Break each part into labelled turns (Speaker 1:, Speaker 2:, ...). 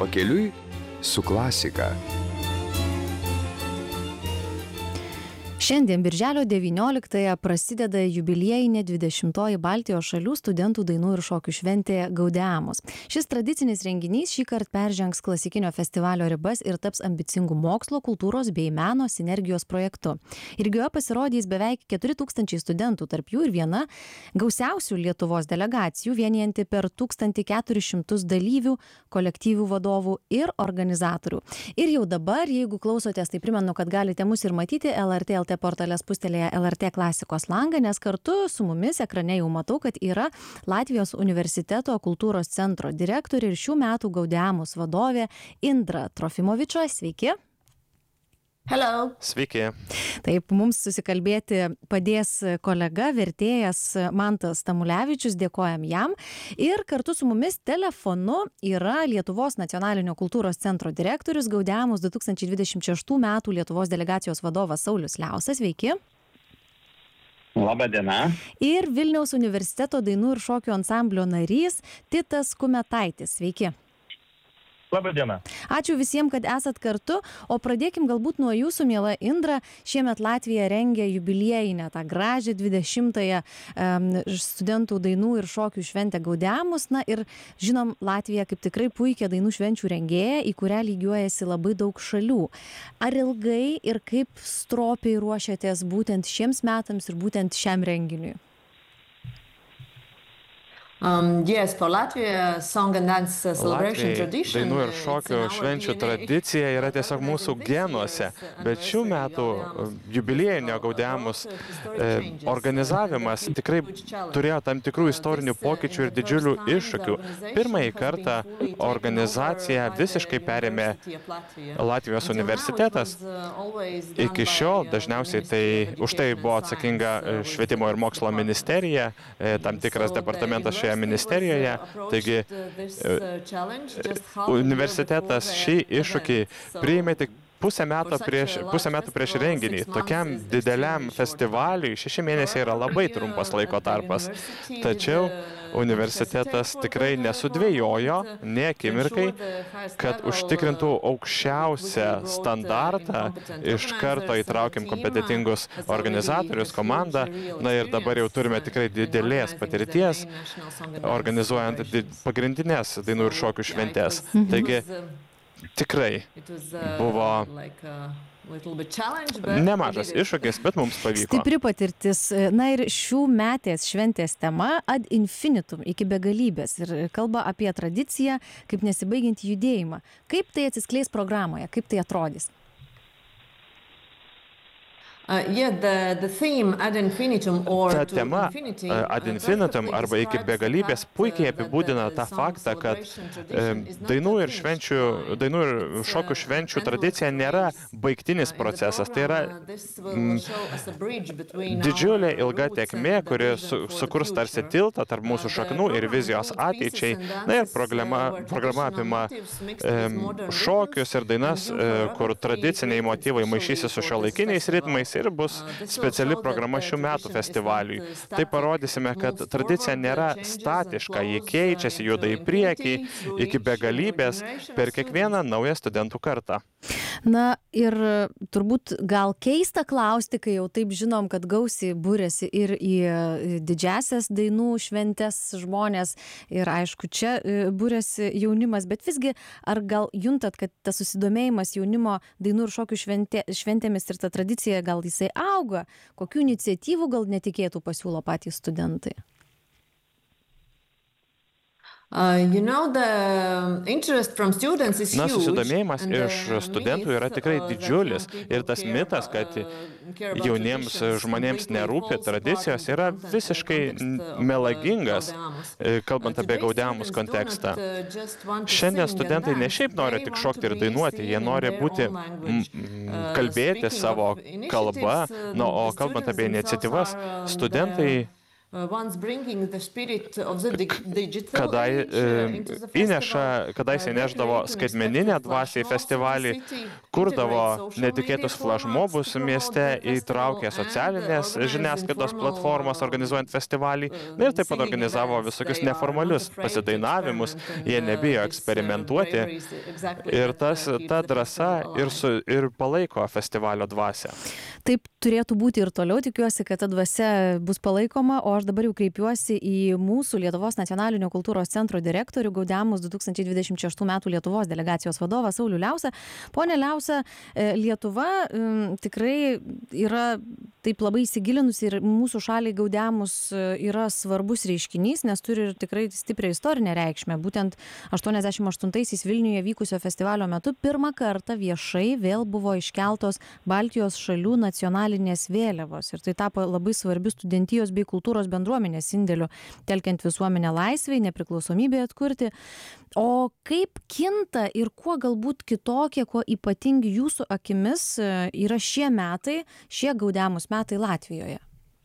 Speaker 1: Pakeliui su klasika.
Speaker 2: Šiandien birželio 19-ąją prasideda jubiliejinė 20-oji Baltijos šalių studentų dainų ir šokių šventė Gaudeamus. Šis tradicinis renginys šįkart peržengs klasikinio festivalio ribas ir taps ambicingų mokslo, kultūros bei meno sinergijos projektu. Irgi pasirodys beveik 4000 studentų, tarp jų ir viena gausiausių Lietuvos delegacijų, vienijanti per 1400 dalyvių, kolektyvų vadovų ir organizatorių. Ir jau dabar, jeigu klausotės, tai primenu, kad galite mus ir matyti LRT LT portale spustelėje LRT klasikos langą, nes kartu su mumis ekrane jau matau, kad yra Latvijos universiteto kultūros centro direktorė ir šių metų Gaudeamus vadovė Indra Trofimoviča. Sveiki.
Speaker 3: Hello.
Speaker 4: Sveiki.
Speaker 2: Taip, mums susikalbėti padės kolega, vertėjas Mantas Tamulevičius, dėkojam jam. Ir kartu su mumis telefonu yra Lietuvos nacionalinio kultūros centro direktorius, Gaudeamus 2026 metų Lietuvos delegacijos vadovas Saulius Liausas. Sveiki.
Speaker 3: Labą dieną.
Speaker 2: Ir Vilniaus universiteto dainų ir šokių ansamblio narys Titas Kumetaitis. Sveiki.
Speaker 3: Labą dieną.
Speaker 2: Ačiū visiems, kad esat kartu, o pradėkim galbūt nuo jūsų, miela Indra. Šiemet Latvija rengia jubiliejinę, tą gražią 20-ąją studentų dainų ir šokių šventę Gaudeamus. Na ir žinom, Latvija kaip tikrai puikia dainų švenčių rengėja, į kurią lygiuojasi labai daug šalių. Ar ilgai ir kaip stropiai ruošiatės būtent šiems metams ir būtent šiam renginiui?
Speaker 5: Yes, for Latvia, song and dance celebration tradition.
Speaker 4: Dainų ir šokių švenčių tradicija yra tiesiog mūsų genuose, bet šių metų jubiliejinio Gaudeamus organizavimas tikrai turėjo tam tikrų istorinių pokyčių ir didžiulių iššūkių. Pirmąjį kartą organizaciją visiškai perėmė Latvijos universitetas. Iki šiol dažniausiai už tai buvo atsakinga švietimo ir mokslo ministerija, tam tikras departamentas šioje ministerijoje, taigi universitetas šį iššūkį priėmė tik pusę metų prieš renginį. Tokiam dideliam festivaliui 6 mėnesiai yra labai trumpas laiko tarpas. Tačiau universitetas tikrai nesudvejojo, nė akimirkai, kad užtikrintų aukščiausią standartą, iš karto įtraukėm kompetentingus organizatorius, komandą, na ir dabar jau turime tikrai didelės patirties, organizuojant pagrindinės dainų ir šokių šventės. Taigi, tikrai buvo nemažas iššūkis, bet mums pavyko.
Speaker 2: Stipri patirtis. Na ir šių metės šventės tema ad infinitum, iki begalybės. Ir kalba apie tradiciją, kaip nesibaigiantį judėjimą. Kaip tai atsiskleis programoje, kaip tai atrodys?
Speaker 5: The theme ad infinitum or
Speaker 4: Ta
Speaker 5: to
Speaker 4: tema
Speaker 5: infinity,
Speaker 4: ad infinitum arba iki begalybės puikiai apibūdina tą faktą, kad dainų ir šokių švenčių tradicija nėra baigtinis procesas. Tai yra didžiulė ilga tėkmė, kuri sukurs tarsi tiltą tarp mūsų šaknų ir vizijos ateičiai. Na ir programa apima šokius ir dainas, kur tradiciniai motyvai maišysi su šiuolaikiniais ritmais ir bus speciali programa šių metų festivaliui. Tai parodysime, kad tradicija nėra statiška, ji keičiasi, juda į priekį, iki begalybės per kiekvieną naują studentų kartą.
Speaker 2: Na ir turbūt gal keista klausti, kai jau taip žinom, kad gausiai būrėsi ir į didžiasias dainų šventes žmonės ir aišku, čia būrėsi jaunimas, bet visgi ar gal juntat, kad tas susidomėjimas jaunimo dainų ir šokių šventėmis ir ta tradicija gal jisai auga? Kokių iniciatyvų gal netikėtų pasiūlo patys studentai?
Speaker 4: Susidomėjimas iš studentų yra tikrai didžiulis ir tas mitas, kad jauniems žmonėms nerūpi tradicijos, yra visiškai melagingas, kalbant apie Gaudeamus kontekstą. Šiandien studentai ne šiaip nori tik šokti ir dainuoti, jie nori kalbėti savo kalbą, o kalbant apie iniciatyvas, studentai kadaise nešdavo skaitmeninę dvasią į festivalį, kurdavo netikėtus flashmobus mieste, įtraukė socialinės žiniasklaidos platformas organizuojant festivalį ir taip pat organizavo visokius neformalius pasidainavimus, jie nebijo eksperimentuoti ir ta drąsa ir palaiko festivalio dvasią.
Speaker 2: Taip turėtų būti ir toliau, tikiuosi, kad ta dvasia bus palaikoma, o aš dabar jau kreipiuosi į mūsų Lietuvos nacionalinio kultūros centro direktorių Gaudeamus 2026 metų Lietuvos delegacijos vadovą Saulių Liausą. Pone Liausa, Lietuva tikrai yra taip labai įsigilinusi ir mūsų šaliai Gaudeamus yra svarbus reiškinys, nes turi ir tikrai stiprią istorinę reikšmę. Būtent 88-aisiais Vilniuje vykusio festivalio metu pirmą kartą viešai vėl buvo iškeltos Baltijos šalių nacionalinės vėliavos ir tai tapo labai svarbiu studentijos bei kultūros bendruomenės indėliu, telkiant visuomenę laisvei, nepriklausomybei atkurti. O kaip kinta ir kuo galbūt kitokie, kuo ypatingi jūsų akimis yra šie metai, šie Gaudeamus metai Latvijoje?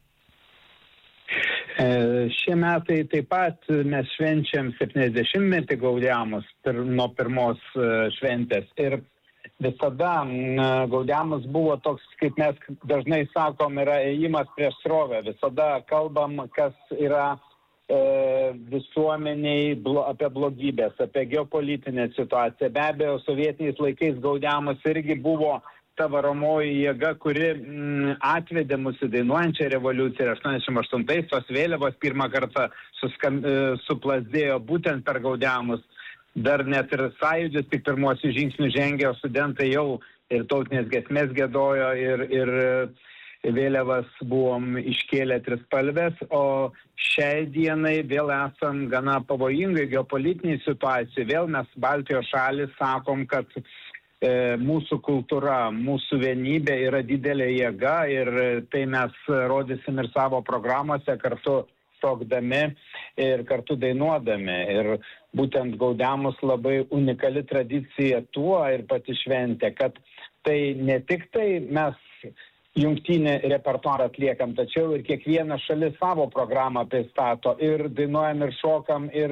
Speaker 3: Šie metai taip pat mes švenčiam 70-metį Gaudeamus nuo pirmos šventės ir visada Gaudeamus buvo toks, kaip mes dažnai sakom, yra ėjimas prieš srovę. Visada kalbam, kas yra visuomeniai apie blogybės, apie geopolitinę situaciją. Be abejo, sovietiniais laikais Gaudeamus irgi buvo ta varomoji jėga, kuri atvedė mūsų dainuojančią revoliuciją. Ir 88-ais tos vėliavos pirmą kartą suplazdėjo būtent per Gaudeamus. Dar net ir sąjūdis tik pirmosius žingsnius žengė, o studentai jau ir tautinės giesmės giedojo ir vėliavas buvom iškėlę trispalvės, o šiai dienai vėl esam gana pavojingai geopolitiniai situacijai. Vėl mes Baltijos šalis sakom, kad mūsų kultūra, mūsų vienybė yra didelė jėga ir tai mes rodysim ir savo programuose kartu šokdami ir kartu dainuodami. Ir būtent Gaudeamus labai unikali tradicija tuo ir pati šventė, kad tai ne tik tai mes jungtinį repertuarą atliekam, tačiau ir kiekviena šalis savo programą pristato ir dainuojam ir šokam ir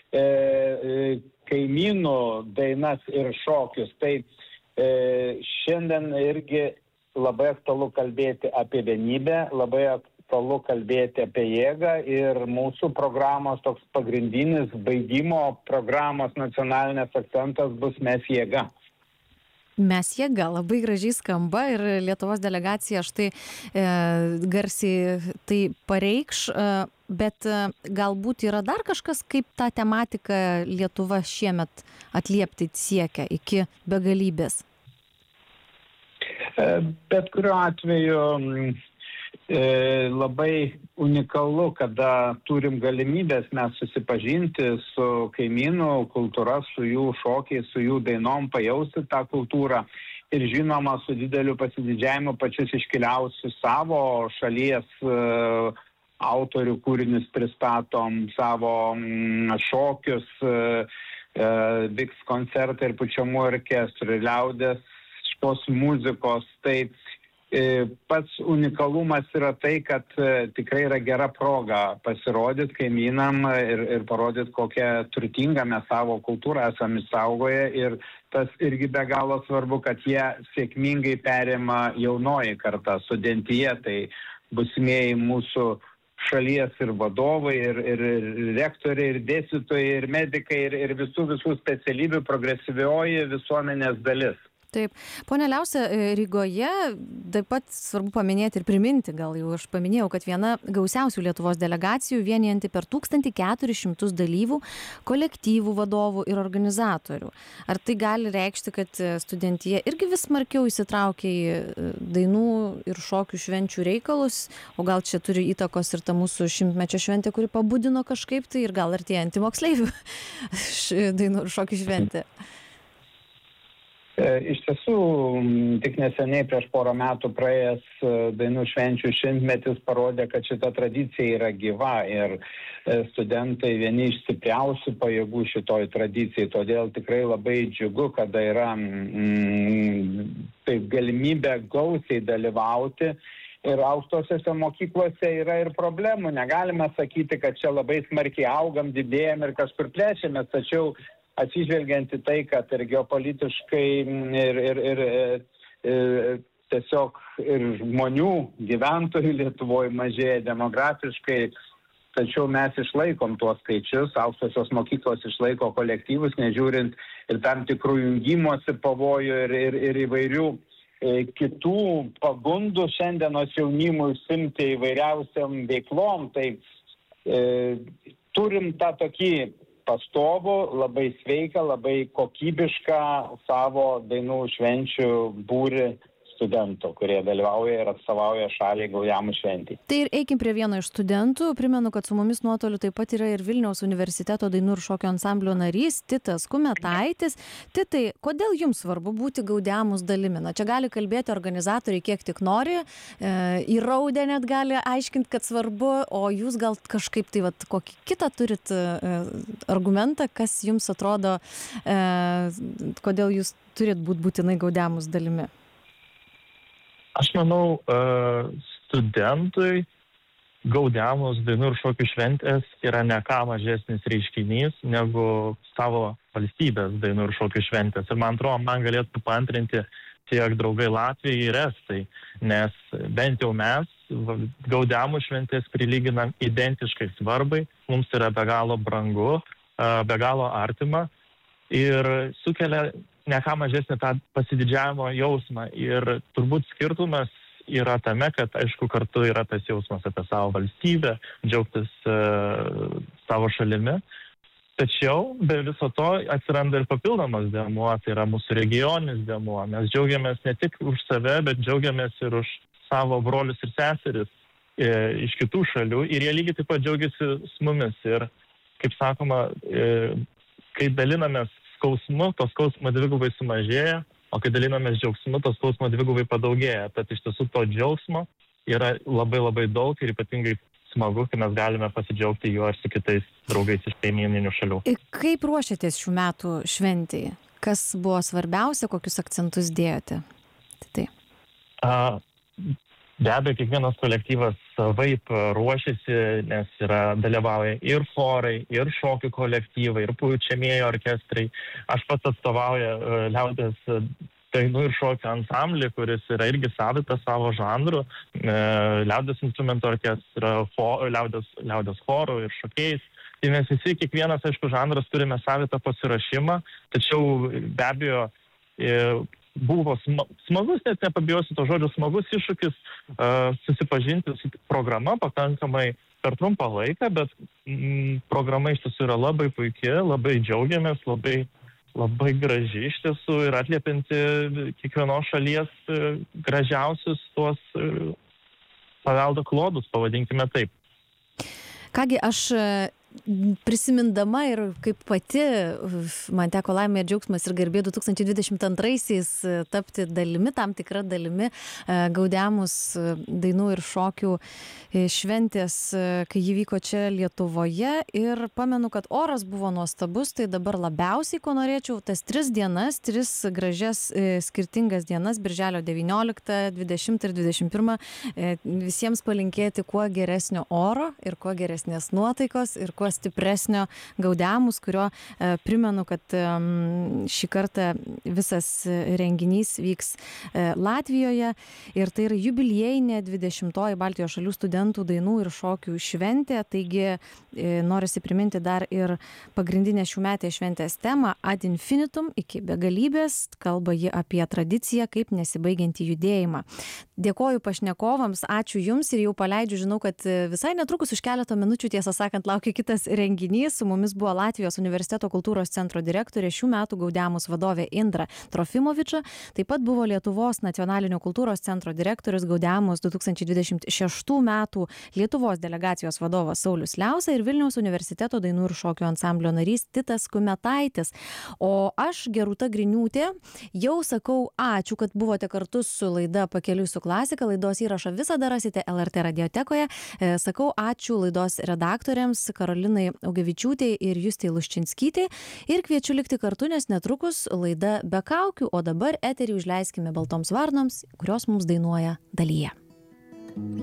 Speaker 3: kaimynų dainas ir šokius. Tai šiandien irgi labai aktualu kalbėti apie vienybę, labai aktualu kalbėti apie jėgą ir mūsų programos toks pagrindinis baigimo programos nacionalinės akcentas bus Mes jėga.
Speaker 2: Mes jėga labai gražiai skamba ir Lietuvos delegacija štai garsiai tai pareikš, bet galbūt yra dar kažkas, kaip tą tematiką Lietuva šiemet atliepti siekia iki begalybės?
Speaker 3: Bet kuriuo atveju labai unikalu, kada turim galimybės mes susipažinti su kaimynų kultūra, su jų šokiais, su jų dainom, pajausti tą kultūrą ir žinoma su dideliu pasididžiavimu pačius iškiliausius savo šalies autorių kūrinius pristatom, savo šokius, vyks koncertai ir pučiamųjų orkestrų, liaudės šios muzikos. Tai pats unikalumas yra tai, kad tikrai yra gera proga pasirodyti kaimynam ir parodyti, kokią turtingą mes savo kultūrą esame išsaugoję. Ir tas irgi be galo svarbu, kad jie sėkmingai perima jaunoji karta, studentija, tai busimieji mūsų šalies ir vadovai, ir rektoriai, ir dėstytojai, ir medikai, ir visų specialybių progresyvioji visuomenės dalis.
Speaker 2: Taip. Pone Liausa, Rygoje taip pat svarbu paminėti ir priminti, gal jau aš paminėjau, kad viena gausiausių Lietuvos delegacijų vienijanti per 1400 dalyvių, kolektyvų vadovų ir organizatorių. Ar tai gali reikšti, kad studentija irgi vis smarkiau įsitraukia į dainų ir šokių švenčių reikalus, o gal čia turi įtakos ir ta mūsų 100-mečio šventė, kuri pabudino kažkaip tai ir gal artėjantį moksleivių dainų ir šokių šventė?
Speaker 3: Iš tiesų, tik neseniai prieš porą metų praėjęs dainų švenčių 100-metis parodė, kad šita tradicija yra gyva ir studentai vieni iš stipriausių pajėgų šitoj tradicijai. Todėl tikrai labai džiugu, kada yra galimybė gausiai dalyvauti ir aukštosiose mokyklose yra ir problemų. Negalime sakyti, kad čia labai smarkiai augam, didėjam ir kažkur plečiamės, tačiau atsižvelgiant į tai, kad ir geopolitiškai ir tiesiog ir žmonių, gyventojų Lietuvoje mažėja demografiškai, tačiau mes išlaikom tuos skaičius, aukštosios mokyklos išlaiko kolektyvus, nežiūrint ir tam tikrų jungimosi pavojų ir įvairių kitų pagundų šiandienos jaunimui užsiimti įvairiausiam veiklom. Tai turim tą tokį pastovų, labai sveiką, labai kokybišką savo dainų švenčių būrį studentų, kurie dalyvauja ir atstovauja šaliai Gaudemų šventei.
Speaker 2: Tai ir eikim prie vieno iš studentų. Primenu, kad su mumis nuotoliu taip pat yra ir Vilniaus universiteto dainų ir šokio ansamblio narys Titas Kumetaitis. Titai, kodėl jums svarbu būti Gaudemus dalimi? Na, čia gali kalbėti organizatoriai kiek tik nori, įraudę net gali aiškinti, kad svarbu, o jūs gal kažkaip tai kokį kitą turit argumentą, kas jums atrodo, kodėl jūs turit būti būtinai Gaudemus dalimi?
Speaker 6: Aš manau, studentui Gaudemus dainų ir šokių šventės yra ne ką mažesnis reiškinys negu savo valstybės dainų ir šokių šventės. Ir man atrodo, man galėtų paantrinti tiek draugai Latvijai ir Estai, nes bent jau mes Gaudemus šventės prilyginam identiškai svarbai, mums yra be galo brangu, be galo artima ir sukelia ne ką mažesnį tą pasididžiavimo jausmą. Ir turbūt skirtumas yra tame, kad, aišku, kartu yra tas jausmas apie savo valstybę, džiaugtis savo šalimi. Tačiau be viso to atsiranda ir papildomas dėmuo, tai yra mūsų regioninis dėmuo. Mes džiaugiamės ne tik už save, bet džiaugiamės ir už savo brolius ir seseris iš kitų šalių. Ir jie lygiai taip pat džiaugiasi su mumis. Ir, kaip sakoma, kai dalinamės skausmu, to skausmo dvigubai sumažėja, o kai dalinamės džiaugsmu, to skausmo dvigubai padaugėja. Tad iš tiesų to džiaugsmo yra labai labai daug ir ypatingai smagu, kai mes galime pasidžiaugti juo ir su kitais draugais iš kaimyninių šalių.
Speaker 2: Kaip ruošiatės šių metų šventei? Kas buvo svarbiausia, kokius akcentus dėjote? Tai.
Speaker 6: Be abejo, kiekvienas kolektyvas savaip ruošiasi, nes dalyvauja ir chorai, ir šokių kolektyvai, ir pučiamieji orkestrai. Aš pats atstovauju liaudies dainų ir šokių ansamblį, kuris yra irgi savitas savo žanrų, liaudies instrumentų orkestrą, liaudies chorų ir šokiais. Tai mes visi, kiekvienas, aišku, žanras turime savitą pasiruošimą, tačiau be abejo buvo smagus, net nepabijosiu to žodžio, smagus iššūkis susipažinti su programa pakankamai per trumpą laiką, bet programa iš tiesų yra labai puikia, labai džiaugiamės, labai graži iš tiesų ir atliepinti kiekvienos šalies gražiausius tuos paveldo klodus, pavadinkime taip.
Speaker 2: Kągi, aš prisimindama ir kaip pati man teko laimė ir džiaugsmas ir garbė 2022-aisiais tapti dalimi, tam tikra dalimi Gaudemus dainų ir šokių šventės, kai ji vyko čia Lietuvoje, ir pamenu, kad oras buvo nuostabus. Tai dabar labiausiai, ko norėčiau, tas 3 dienas, 3 gražias skirtingas dienas, birželio 19, 20 ir 21, visiems palinkėti kuo geresnio oro ir kuo geresnės nuotaikos ir kuo stipresnio Gaudemus, kurio primenu, kad šį kartą visas renginys vyks Latvijoje ir tai yra jubiliejinė 20-oji Baltijos šalių studentų dainų ir šokių šventė. Taigi norisi priminti dar ir pagrindinę šiųmetės šventės temą ad infinitum, iki begalybės. Kalba ji apie tradiciją kaip nesibaigiantį judėjimą. Dėkoju pašnekovams, ačiū Jums ir jau paleidžiu, žinau, kad visai netrukus už keletą minučių, tiesą sakant, laukia kitas renginys. Su mumis buvo Latvijos universiteto kultūros centro direktorė, šių metų Gaudemus vadovė Indra Trofimoviča. Taip pat buvo Lietuvos nacionalinio kultūros centro direktorius, Gaudemus 2026 metų Lietuvos delegacijos vadovas Saulius Liausa ir Vilniaus universiteto dainų ir šokių ansamblio narys Titas Kumetaitis. O aš, Gerūta Griniūtė, jau sakau ačiū, kad buvote kartu su laida Pakeliui su klasika. Laidos įrašą visada rasite LRT radiotekoje. Sakau ačiū laidos redaktoriams Karolinai Augevičiūtei ir Justei Luščinskytei ir kviečiu likti kartu, nes netrukus laida Be kaukių, o dabar eterį užleiskime baltoms varnoms, kurios mums dainuoja Dalyje.